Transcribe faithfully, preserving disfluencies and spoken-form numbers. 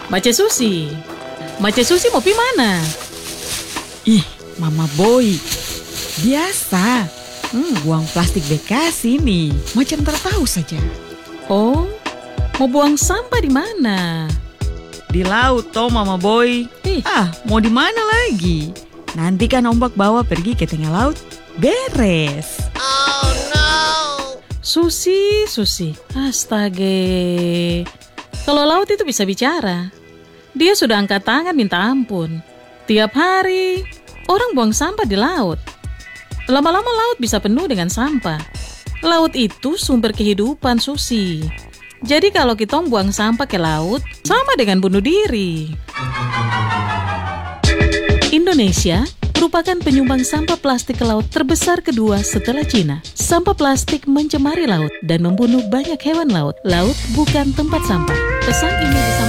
Mace Susi, Mace Susi mau pi mana? Ih, Mama Boy, biasa. Hmm, buang plastik bekas ini, macam tertahu saja. Oh, mau buang sampah di mana? Di laut toh Mama Boy. Ih. Ah, mau di mana lagi? Nanti kan ombak bawa pergi ke tengah laut, beres. Susi, Susi, astaga. Kalau laut itu bisa bicara. Dia sudah angkat tangan minta ampun. Tiap hari orang buang sampah di laut. Lama-lama laut bisa penuh dengan sampah. Laut itu sumber kehidupan, Susi. Jadi kalau kita buang sampah ke laut, sama dengan bunuh diri. Indonesia merupakan penyumbang sampah plastik ke laut terbesar kedua setelah Cina. Sampah plastik mencemari laut dan membunuh banyak hewan laut. Laut bukan tempat sampah. Pesan ini disampaikan